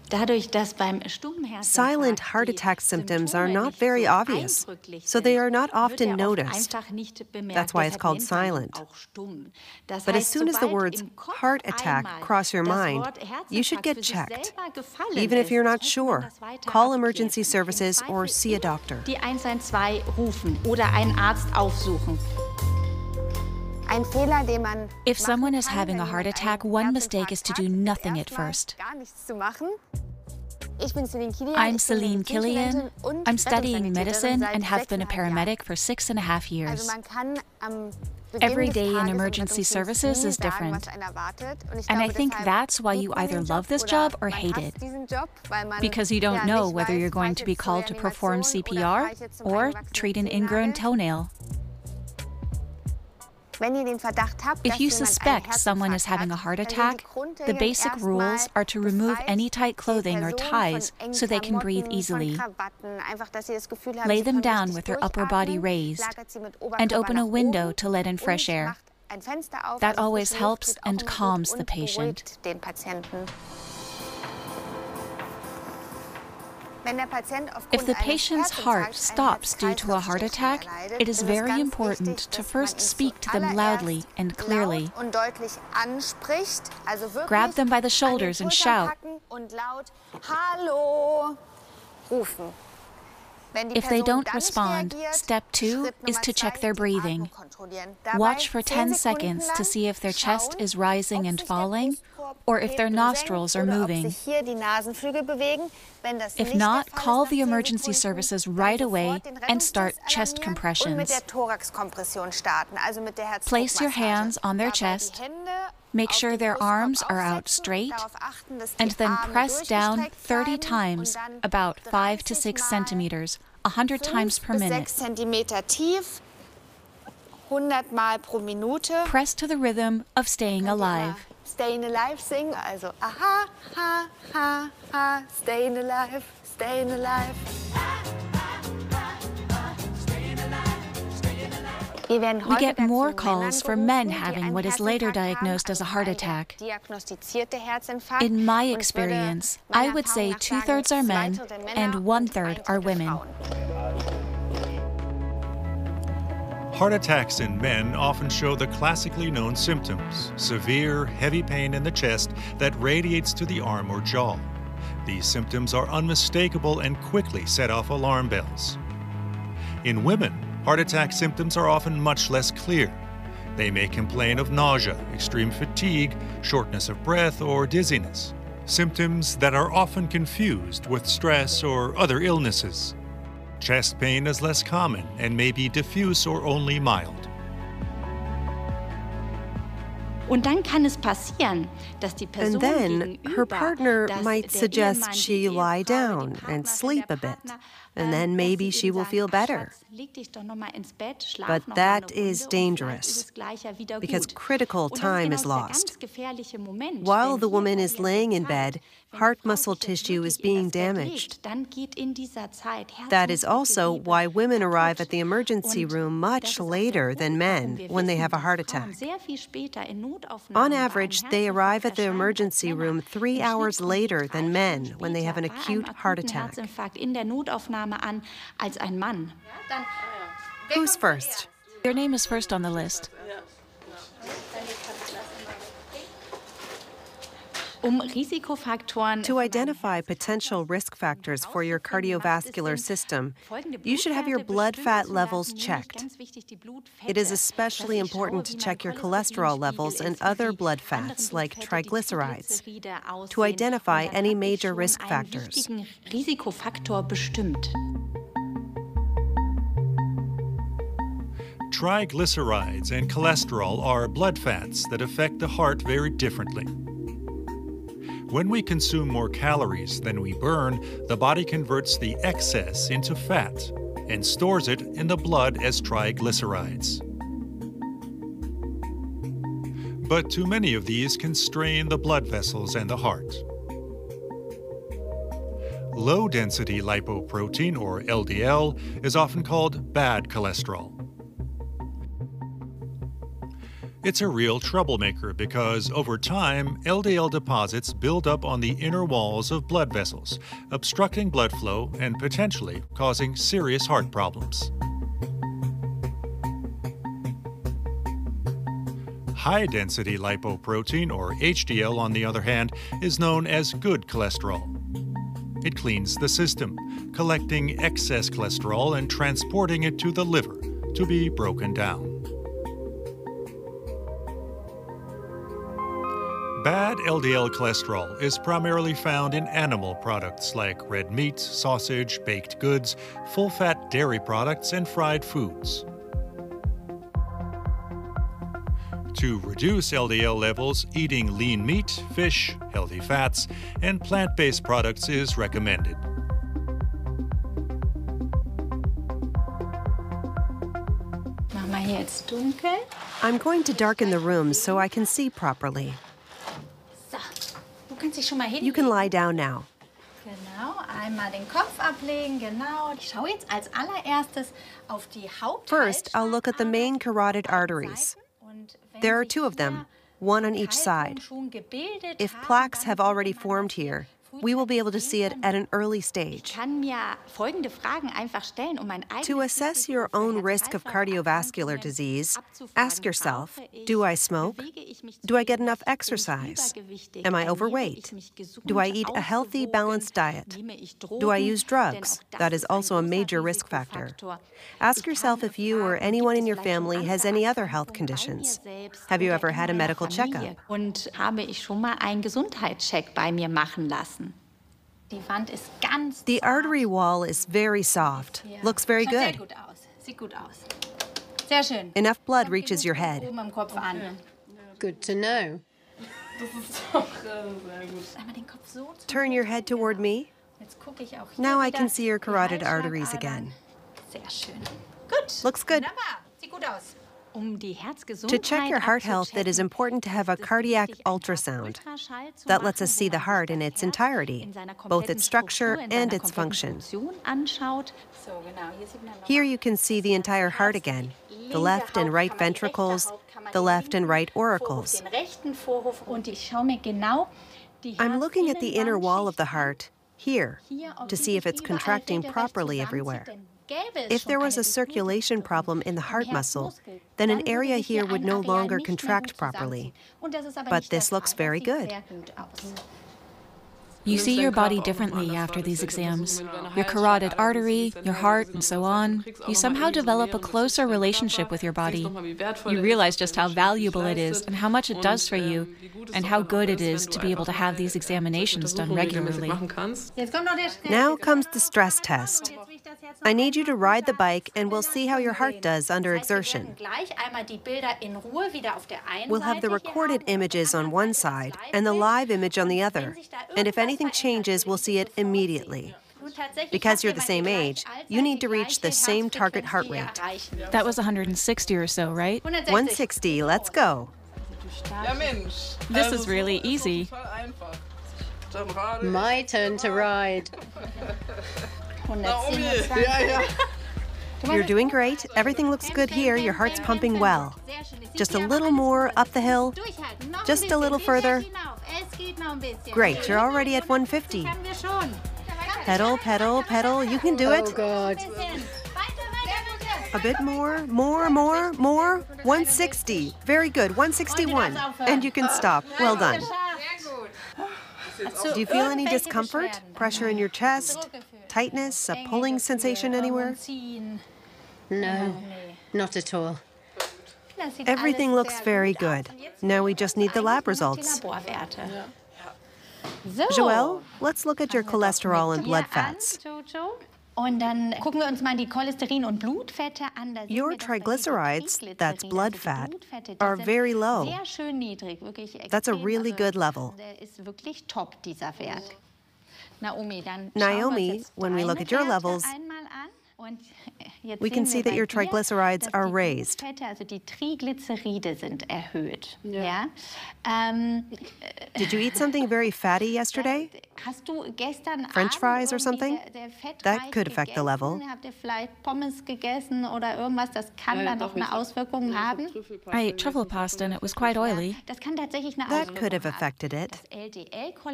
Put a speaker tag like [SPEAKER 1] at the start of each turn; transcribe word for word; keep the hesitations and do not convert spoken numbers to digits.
[SPEAKER 1] Silent heart attack symptoms are not very obvious, so they are not often noticed. That's why it's called silent. But as soon as the words heart attack cross your mind, you should get checked. Even if you're not sure, call emergency services or see a doctor.
[SPEAKER 2] Die eins eins zwei rufen oder einen Arzt aufsuchen.
[SPEAKER 3] If someone is having a heart attack, one mistake is to do nothing at first. I'm Celine Killian. I'm studying medicine and have been a paramedic for six and a half years. Every day in emergency services is different. And I think that's why you either love this job or hate it. Because you don't know whether you're going to be called to perform C P R or treat an ingrown toenail. If you suspect someone is having a heart attack, the basic rules are to remove any tight clothing or ties so they can breathe easily. Lay them down with their upper body raised and open a window to let in fresh air. That always helps and calms the patient. If the patient's heart stops due to a heart attack, it is very important to first speak to them loudly and clearly. Grab them by the shoulders and shout. If they don't respond, step two is to check their breathing. Watch for ten seconds to see if their chest is rising and falling, or if their nostrils are moving. If not, call the emergency services right away and start chest compressions. Place your hands on their chest, make sure their arms are out straight, and then press down thirty times, about five to six centimeters, one hundred times per minute. Press to the rhythm of Staying Alive.
[SPEAKER 4] Staying alive sing, also aha, ha, ha, ha, staying alive, staying alive.
[SPEAKER 3] We get more calls for men having what is later diagnosed as a heart attack. In my experience, I would say two-thirds are men and one-third are women.
[SPEAKER 5] Heart attacks in men often show the classically known symptoms: severe, heavy pain in the chest that radiates to the arm or jaw. These symptoms are unmistakable and quickly set off alarm bells. In women, heart attack symptoms are often much less clear. They may complain of nausea, extreme fatigue, shortness of breath, or dizziness, symptoms that are often confused with stress or other illnesses. Chest pain is less common and may be diffuse or only mild.
[SPEAKER 2] Und dann kann es passieren, dass die Person
[SPEAKER 1] And then her
[SPEAKER 2] gegenüber,
[SPEAKER 1] partner
[SPEAKER 2] dass
[SPEAKER 1] might
[SPEAKER 2] der
[SPEAKER 1] suggest
[SPEAKER 2] Ehemann,
[SPEAKER 1] she
[SPEAKER 2] die
[SPEAKER 1] lie
[SPEAKER 2] Ehefrau,
[SPEAKER 1] down
[SPEAKER 2] die
[SPEAKER 1] and
[SPEAKER 2] Partnerin,
[SPEAKER 1] sleep
[SPEAKER 2] der
[SPEAKER 1] a bit,
[SPEAKER 2] Partner,
[SPEAKER 1] and
[SPEAKER 2] ähm,
[SPEAKER 1] then
[SPEAKER 2] dass
[SPEAKER 1] maybe
[SPEAKER 2] sie
[SPEAKER 1] she
[SPEAKER 2] ihm
[SPEAKER 1] will
[SPEAKER 2] sagt,
[SPEAKER 1] feel
[SPEAKER 2] "Ach,
[SPEAKER 1] better.
[SPEAKER 2] Schatz, leg dich doch noch mal ins Bett, schlaf
[SPEAKER 1] But
[SPEAKER 2] noch mal
[SPEAKER 1] that
[SPEAKER 2] eine Runde
[SPEAKER 1] is
[SPEAKER 2] und vielleicht
[SPEAKER 1] dangerous,
[SPEAKER 2] ist es gleich ja wieder
[SPEAKER 1] because
[SPEAKER 2] gut."
[SPEAKER 1] critical
[SPEAKER 2] Und das ist
[SPEAKER 1] time
[SPEAKER 2] genau
[SPEAKER 1] is
[SPEAKER 2] der
[SPEAKER 1] lost.
[SPEAKER 2] ganz gefährliche Moment,
[SPEAKER 1] While
[SPEAKER 2] denn
[SPEAKER 1] the
[SPEAKER 2] hier
[SPEAKER 1] woman is
[SPEAKER 2] verliert
[SPEAKER 1] laying
[SPEAKER 2] die
[SPEAKER 1] in
[SPEAKER 2] Zeit.
[SPEAKER 1] bed,
[SPEAKER 2] Wenn
[SPEAKER 1] heart
[SPEAKER 2] die Frau
[SPEAKER 1] muscle
[SPEAKER 2] sich jetzt
[SPEAKER 1] tissue is
[SPEAKER 2] wirklich in
[SPEAKER 1] being
[SPEAKER 2] das Bett
[SPEAKER 1] damaged.
[SPEAKER 2] legt, dann geht in dieser Zeit
[SPEAKER 1] That is also
[SPEAKER 2] Herzmuskelgewebe
[SPEAKER 1] why women arrive at the
[SPEAKER 2] kaputt.
[SPEAKER 1] emergency
[SPEAKER 2] Und
[SPEAKER 1] room
[SPEAKER 2] das
[SPEAKER 1] much
[SPEAKER 2] ist auch der
[SPEAKER 1] later than
[SPEAKER 2] Grund,
[SPEAKER 1] men
[SPEAKER 2] warum wir
[SPEAKER 1] when they
[SPEAKER 2] wissen,
[SPEAKER 1] have a
[SPEAKER 2] dass
[SPEAKER 1] heart
[SPEAKER 2] Frauen
[SPEAKER 1] attack.
[SPEAKER 2] sehr viel später in Notaufnahmen
[SPEAKER 1] On
[SPEAKER 2] bei einem
[SPEAKER 1] average, they
[SPEAKER 2] Herzinfarkt
[SPEAKER 1] arrive at the
[SPEAKER 2] erscheinen als
[SPEAKER 1] emergency
[SPEAKER 2] Männer.
[SPEAKER 1] room three
[SPEAKER 2] Im Schnitt
[SPEAKER 1] hours
[SPEAKER 2] kommen sie
[SPEAKER 1] later
[SPEAKER 2] drei
[SPEAKER 1] than
[SPEAKER 2] Stunden
[SPEAKER 1] men when they have an
[SPEAKER 2] später bei
[SPEAKER 1] acute
[SPEAKER 2] einem
[SPEAKER 1] heart
[SPEAKER 2] akuten
[SPEAKER 1] attack.
[SPEAKER 2] Herzinfarkt in der Notaufnahme an als ein Mann.
[SPEAKER 1] Who's first?
[SPEAKER 3] Your name is first on the list.
[SPEAKER 2] Um Risikofaktoren
[SPEAKER 1] To identify potential risk factors for your cardiovascular system, you should have your blood fat levels checked. It is especially important to check your cholesterol levels and other blood fats like triglycerides to identify any major risk factors.
[SPEAKER 2] Risikofaktor bestimmt.
[SPEAKER 5] Triglycerides and cholesterol are blood fats that affect the heart very differently. When we consume more calories than we burn, the body converts the excess into fat and stores it in the blood as triglycerides. But too many of these can strain the blood vessels and the heart. Low-density lipoprotein, or L D L, is often called bad cholesterol. It's a real troublemaker because over time, L D L deposits build up on the inner walls of blood vessels, obstructing blood flow and potentially causing serious heart problems. High-density lipoprotein, or H D L, on the other hand, is known as good cholesterol. It cleans the system, collecting excess cholesterol and transporting it to the liver to be broken down. Bad L D L cholesterol is primarily found in animal products like red meat, sausage, baked goods, full-fat dairy products, and fried foods. To reduce L D L levels, eating lean meat, fish, healthy fats, and plant-based products is recommended.
[SPEAKER 2] Machen wir hier jetzt dunkel.
[SPEAKER 1] I'm going to darken the room so I can see properly.
[SPEAKER 2] So, du kannst dich schon mal hinlegen.
[SPEAKER 1] You can lie down now.
[SPEAKER 2] Genau, einmal den Kopf ablegen, genau. Ich schaue jetzt als allererstes auf die Haupt.
[SPEAKER 1] First, I'll look at the main carotid arteries. There are two of them, one on each side. If plaques have already formed here, we will be able to see it at an early stage. To assess your own risk of cardiovascular disease, ask yourself, do I smoke? Do I get enough exercise? Am I overweight? Do I eat a healthy, balanced diet? Do I use drugs? That is also a major risk factor. Ask yourself if you or anyone in your family has any other health conditions. Have you ever had a medical checkup?
[SPEAKER 2] Und habe ich schon mal einen Gesundheitscheck bei mir machen lassen.
[SPEAKER 1] The artery wall is very soft. Looks very good. Enough blood reaches your head.
[SPEAKER 6] Good to know.
[SPEAKER 1] Turn your head toward me. Now I can see your carotid arteries again. Looks good. To check your heart health, it is important to have a cardiac ultrasound. That lets us see the heart in its entirety, both its structure and its function. Here you can see the entire heart again, the left and right ventricles, the left and right auricles. I'm looking at the inner wall of the heart, here, to see if it's contracting properly everywhere. If there was a circulation problem in the heart muscle, then an area here would no longer contract properly. But this looks very good.
[SPEAKER 3] You see your body differently after these exams. Your carotid artery, your heart, and so on. You somehow develop a closer relationship with your body. You realize just how valuable it is and how much it does for you, and how good it is to be able to have these examinations done regularly.
[SPEAKER 1] Now comes the stress test. I need you to ride the bike and we'll see how your heart does under exertion. We'll have the recorded images on one side and the live image on the other. And if anything changes, we'll see it immediately. Because you're the same age, you need to reach the same target heart rate.
[SPEAKER 3] That was one hundred sixty or so, right?
[SPEAKER 1] one sixty, let's go.
[SPEAKER 3] This is really easy.
[SPEAKER 6] My turn to ride.
[SPEAKER 1] You're doing great. Everything looks good here. Your heart's pumping well. Just a little more up the hill. Just a little further. Great, you're already at one fifty. Pedal, pedal, pedal. You can do it.
[SPEAKER 6] Oh, God.
[SPEAKER 1] A bit more, more, more, more. one sixty. Very good. one sixty-one. And you can stop. Well done. Do you feel any discomfort? Pressure in your chest? Tightness? A pulling sensation anywhere?
[SPEAKER 6] No, not at all.
[SPEAKER 1] Everything looks very good. Now we just need the lab results. Joelle, let's look at your cholesterol and blood fats. Your triglycerides, that's blood fat, are very low. That's a really good level. Naomi, when we look at your levels, We can see that your triglycerides are raised. Did you eat something very fatty yesterday? French fries or something? That could affect the level.
[SPEAKER 3] I ate truffle pasta and it was quite oily.
[SPEAKER 1] That could have affected it.